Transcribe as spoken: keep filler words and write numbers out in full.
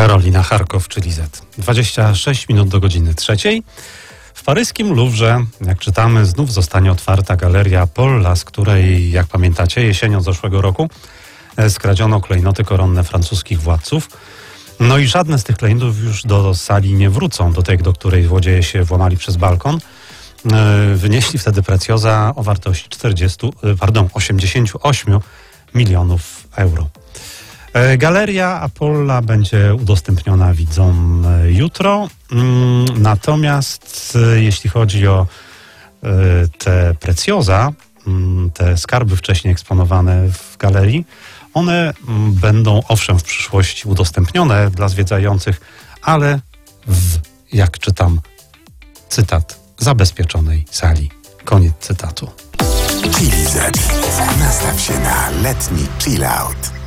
Karolina Charkow, czyli Z. dwadzieścia sześć minut do godziny trzeciej. W paryskim Louvre, jak czytamy, znów zostanie otwarta galeria Paula, z której, jak pamiętacie, jesienią zeszłego roku skradziono klejnoty koronne francuskich władców. No i żadne z tych klejnotów już do sali nie wrócą, do tej, do której złodzieje się włamali przez balkon. Wynieśli wtedy precjoza o wartości czterdzieści, pardon, osiemdziesiąt osiem milionów euro. Galeria Apolla będzie udostępniona widzom jutro, natomiast jeśli chodzi o te precjoza, te skarby wcześniej eksponowane w galerii, one będą owszem w przyszłości udostępnione dla zwiedzających, ale w, jak czytam, cytat, zabezpieczonej sali. Koniec cytatu. Chili Z. Nastaw się na letni chill out.